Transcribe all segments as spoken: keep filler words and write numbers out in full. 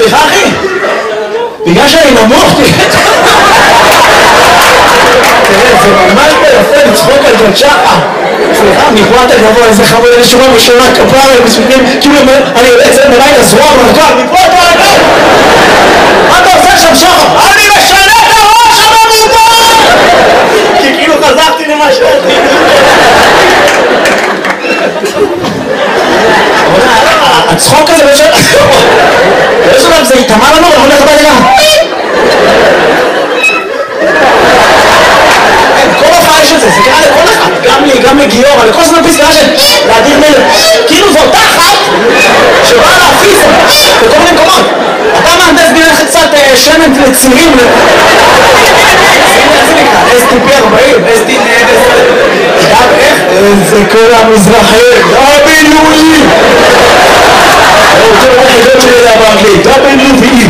סליחה אחי, בגלל שאני נמוך תראה, זה ממש ביפה לצחוק על דוד שחר. סליחה, מפה אתה גבוה, איזה חמוד, אני שומע בשונה כפרה, הם מספיקים, כאילו אני יוצא את זה מלאי לזרוע ברקל, מפה אתה רגל! מה אתה עושה שם שחר? אני משנה את הראש שם המובר! כי כאילו חזרתי למה שאתי. הצחוק הזה באיזשהו... באיזשהו דבר זה יתאמה לנו, אנחנו הולך הביתה גם. כל הופעה יש את זה, זה קרה לכל אחד, גם לי, גם לגיור, לכל זמן פסקה של להגיד מלך, כאילו זו אותה אחת שבאה להפיס בכל מיני מקומות. אתה מהנדס בינך קצת שמן לצירים, איך זה נקרא? אס טי פי ארבעים, אס טי פי... גם איך? זה כל המזרחים, דאבליו-אי! זה אותה היחידות שלי זה באנגלית, דאבליו-אי!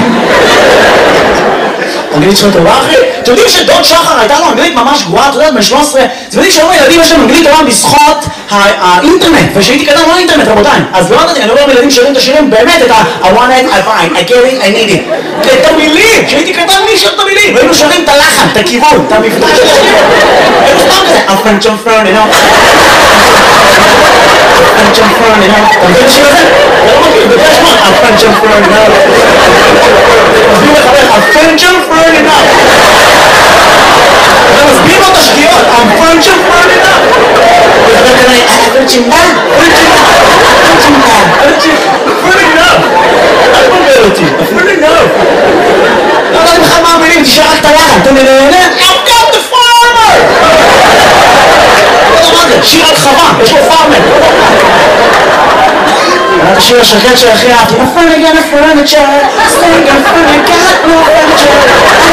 אנגלית שלו טובה אחי? אתם יודעים שדוד שחר הייתה לו אנגלית ממש גרועה, אתה יודעת, ב-שלוש עשרה, אתם יודעים שהיום הילדים יש להם אנגלית טובה בזכות האינטרנט, ושהייתי קטן לא אינטרנט רבותיי, אז לא יודעת, אני לא אומר ילדים שרים את השירים באמת את ה- I want it, I find, I get it, I need it, את המילים, שהייתי קטן מי שר את המילים, והיינו שרים את הלחן, את הכיוון, את המבטא של השיר, היינו סתם כזה, I'm French, I'm French, you know, I'm French, I'm French, you know, אתה מבין את השיר הזה? אתה לא מכיר, בגלל שמות, I'm French, I'm French, you know, מסביר לחבר, I'm French, I'm French, you know, אתה מסביר לו את השגיאות, I'm French, I'm French, you know, וחבר כזה, I'm French, I'm French, French, enough, אל תבלבל אותי, French enough, לא יודעת לך מה המילים, תשאר רק את הלחן, אתה נהנה, I've got the farmer, לא יודע מה זה, שיר על חווה, יש לו פארמר, את השיר השקט שהכי אהבתי, A friend again, a furniture, staying a friend, got no furniture,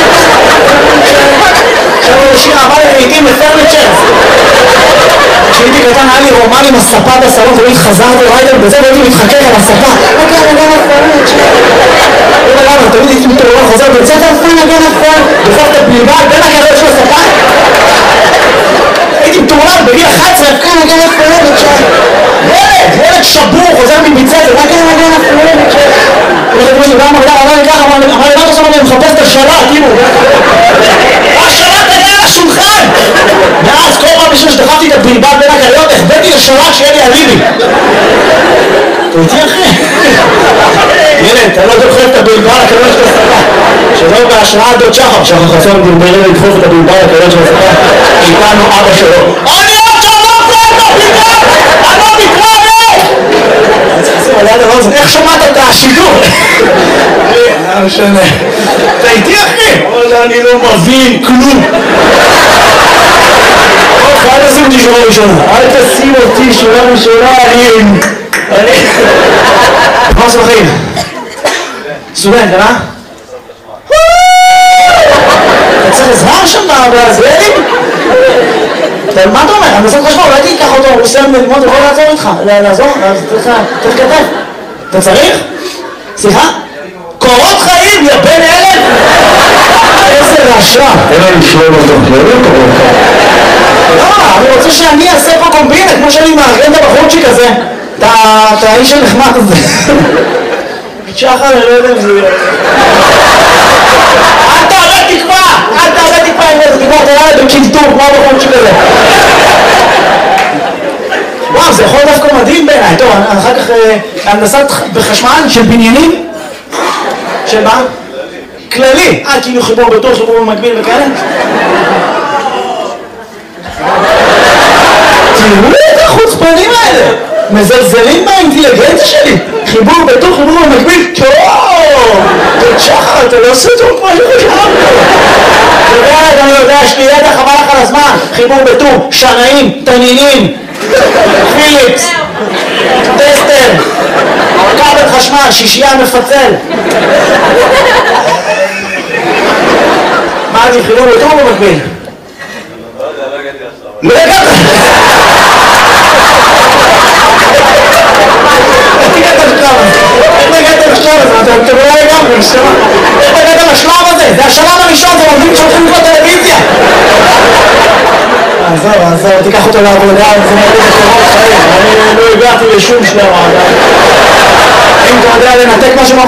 עכשיו הוא שיר אהבה לעיתים לפרניצ'ר. כשהייתי קטן היה לי רומן עם הספה בסלון, תמיד חזרתי ריידר בזה והייתי מתחכך על הספה. אוקיי, אני גם הפרניצ'ר. לא יודע למה, תמיד הייתי מתעורר חוזר בית ספר, פרן again a friend, דופק את הבלבל בין הגדול של הספה. הייתי מתעורר בגיל אחת עשרה, פרן again a furniture. ילד, ילד שבור, חוזר מבית ספר, again again a furniture. הולכת מי שגם אמר לי ככה, אמר לי, מה אתה עושה? אני מחפש את השלט, כאילו. השלט היה על השולחן! ואז כל פעם בשביל שדחפתי את הבלבל בין הגליות, החבאתי לשלט שיהיה לי אליבי. אתה איתי אחי? הנה, אתה לא דוחף את הבלבל הקלות של הספה. שלא בהשראה דוד שחר, שחר חסון דלברי לדחוף את הבלבל הקלות של הספה. איתנו אבא שלו. אני עוד שלום כל את הבלבל! אני לא מתראה! אני צריך לשים עליה דבר הזה, איך שמעת את השידור? לא משנה. אתה איתי אחי? וואלה, אני לא מבין כלום. אל תשים אותי שורה ראשונה. אל תשים אותי שורה ראשונה, אני... אני... מה עושה בחיים? סטודנט, אה? אתה צריך עזרה שם בזבלים? מה אתה אומר? אני עושה חשבון, אולי תיקח אותו, הוא עושה ללמוד, הוא יכול לעזור איתך. לעזור? צריך כתב. אתה צריך? סליחה? קורות חיים, יא בן אלף! איזה רשע! אין לי לשלול אותו, לא יודע קורות חיים. לא, אני רוצה שאני אעשה פה קומבינה, כמו שאני מארגן את הבחורצ'יק הזה. את האיש הנחמד הזה. שחר, אני לא יודע אם זה יהיה. אל תעלה תקווה! אל תעלה תקווה אם זה תקווה, אתה יודע בקלטור, כמו הבחורצ'יק הזה. וואו, זה יכול דווקא מדהים בעיניי. טוב, אחר כך הנדסת בחשמל של בניינים. שמה? כללי. אה, כאילו חיבור בטוח, חיבור במקביל וכאלה? תראו את החוצפנים האלה! מזלזלים באינטליגנציה שלי! חיבור בטוח, חיבור במקביל, טוב! דוד שחר, אתה לא עושה טוב כמו שחשבתי! אתה יודע, אני יודע, יש לי ידע חבל לך על הזמן! חיבור בטוח, שנאים, תנינים, פיליפס, טסטר, כבל חשמל, שישייה מפצל. מה זה חיבור בטוח במקביל? לא הגעת! איך הגעת לשלב הזה? איך הגעת לשלב הזה? אתה לא לגמרי, איך הגעת לשלב הזה? זה השלב הראשון, זה מוביל שהולכים לקרוא טלוויזיה! עזוב, עזוב, תיקח אותו לעבודה, זה מוביל לקורות חיים, אני לא הגעתי לשום שלב. אם אתה יודע לנתק משהו